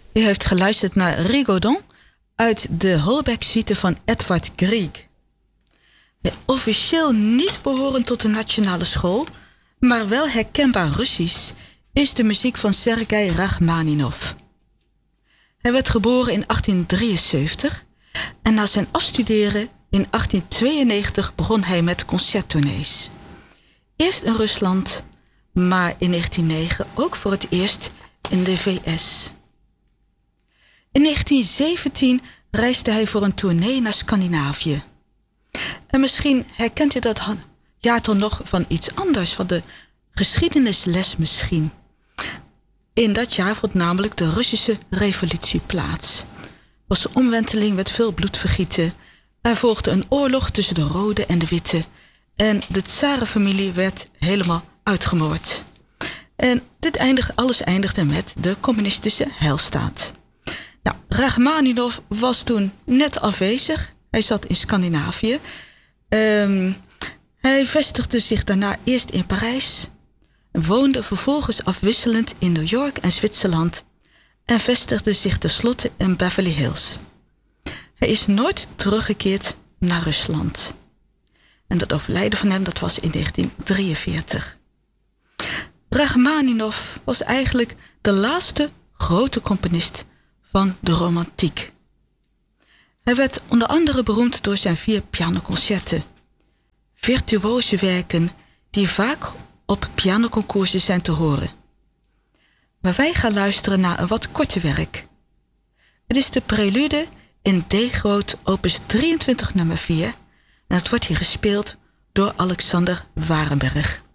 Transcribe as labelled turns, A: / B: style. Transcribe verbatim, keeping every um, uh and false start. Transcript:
A: U heeft geluisterd naar Rigaudon uit de Holberg-suite van Edvard Grieg. Officieel niet behorend tot de nationale school, maar wel herkenbaar Russisch, is de muziek van Sergei Rachmaninov. Hij werd geboren in achttien drieënzeventig en na zijn afstuderen in achttien tweeënnegentig begon hij met concerttournees. Eerst in Rusland, maar in negentien negen ook voor het eerst in de V S. In negentien zeventien reisde hij voor een tournee naar Scandinavië. En misschien herkent u dat jaartal nog van iets anders, van de geschiedenisles misschien. In dat jaar vond namelijk de Russische revolutie plaats. Het was een omwenteling met veel bloedvergieten. Er volgde een oorlog tussen de rode en de witte. En de tsarenfamilie werd helemaal uitgemoord. En dit eindig, alles eindigde met de communistische heilstaat. Nou, Rachmaninov was toen net afwezig. Hij zat in Scandinavië. Um, hij vestigde zich daarna eerst in Parijs. Woonde vervolgens afwisselend in New York en Zwitserland. En vestigde zich tenslotte in Beverly Hills. Hij is nooit teruggekeerd naar Rusland. En dat overlijden van hem, dat was in negentien drieënveertig. Rachmaninov was eigenlijk de laatste grote componist van de romantiek. Hij werd onder andere beroemd door zijn vier pianoconcerten. Virtuose werken die vaak op pianoconcoursen zijn te horen. Maar wij gaan luisteren naar een wat korter werk. Het is de prelude in D-groot opus drieëntwintig nummer vier en het wordt hier gespeeld door Alexander Warenberg.